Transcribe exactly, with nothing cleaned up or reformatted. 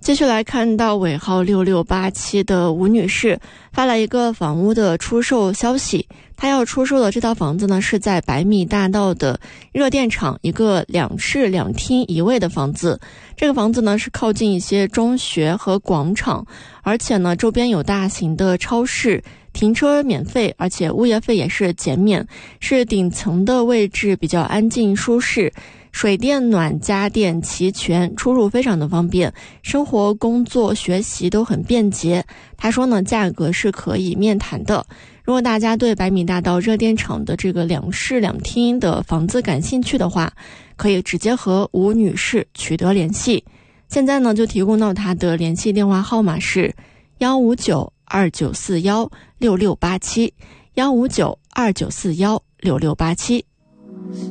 继续来看到尾号六六八七的吴女士发了一个房屋的出售消息，她要出售的这套房子呢是在百米大道的热电厂，一个两室两厅一卫的房子。这个房子呢是靠近一些中学和广场，而且呢周边有大型的超市，停车免费，而且物业费也是减免，是顶层的位置，比较安静舒适，水电暖家电齐全，出入非常的方便，生活工作学习都很便捷。他说呢价格是可以面谈的。如果大家对百米大道热电厂的这个两室两厅的房子感兴趣的话，可以直接和吴女士取得联系。现在呢就提供到她的联系电话号码是幺五九二九四幺六六八七，幺五九二九四幺六六八七。